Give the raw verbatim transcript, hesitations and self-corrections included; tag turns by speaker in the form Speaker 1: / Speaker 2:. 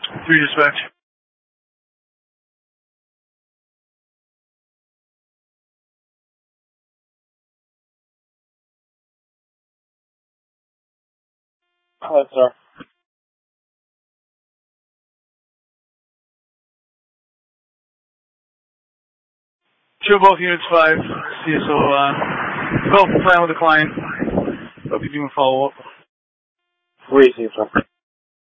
Speaker 1: Three dispatch.
Speaker 2: Hello, sir.
Speaker 1: Show both units five. C S O, uh, call for plan with the client. Hope you do a follow up.
Speaker 2: Where is he from?